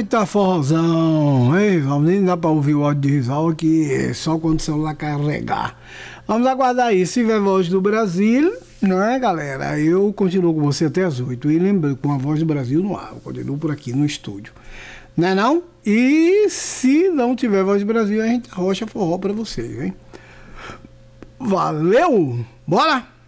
Eita forrozão, ei, vamos nem dá pra ouvir o áudio de Rival que só quando o celular carregar. Vamos aguardar aí, se tiver Voz do Brasil, não é, galera? Eu continuo com você até as 8. E lembrando, com a Voz do Brasil no ar, eu continuo por aqui no estúdio. Não é não? E se não tiver Voz do Brasil, a gente arrocha forró pra vocês, hein? Valeu! Bora!